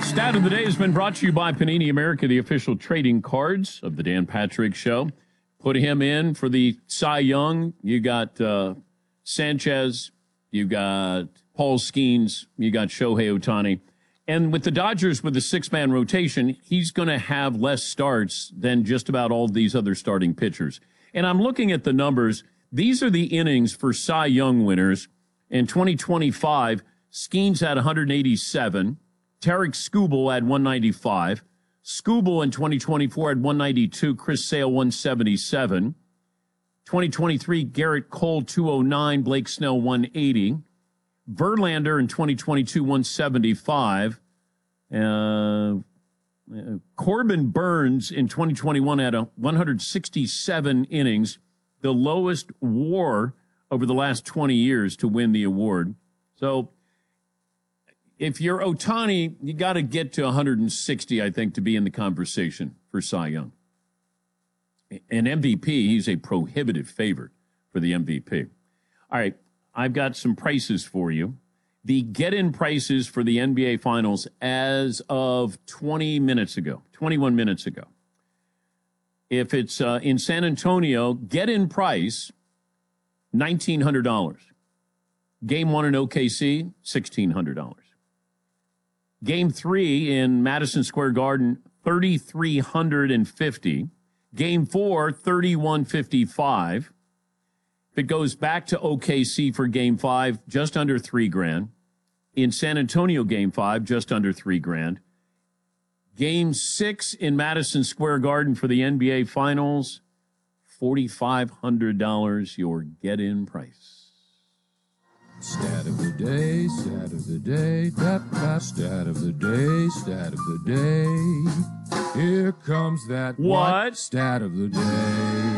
Stat of the day has been brought to you by Panini America, the official trading cards of the Dan Patrick Show. Put him in for the Cy Young. You got Sanchez. You got Paul Skeens. You got Shohei Ohtani. And with the Dodgers with the six-man rotation, he's going to have less starts than just about all these other starting pitchers. And I'm looking at the numbers. These are the innings for Cy Young winners. In 2025, Skeens had 187. Tarek Skubal had 195. Skubal in 2024 had 192. Chris Sale 177. 2023, Garrett Cole 209. Blake Snell 180. Verlander in 2022 175. Corbin Burns in 2021 had 167 innings, the lowest WAR over the last 20 years to win the award. So if you're Ohtani, you got to get to 160, I think, to be in the conversation for Cy Young. An MVP, he's a prohibitive favorite for the MVP. All right, I've got some prices for you. The get-in prices for the NBA Finals as of 21 minutes ago. If it's in San Antonio, get-in price, $1,900. Game 1 in OKC, $1,600. Game 3 in Madison Square Garden, $3,350. Game 4, $3,155. If it goes back to OKC for Game 5, just under $3,000. In San Antonio, Game 5, just under $3,000. Game 6 in Madison Square Garden for the NBA Finals, $4,500, your get-in price. Stat of the day, stat of the day, stat of the day, stat of the day. Here comes that What? Stat of the day.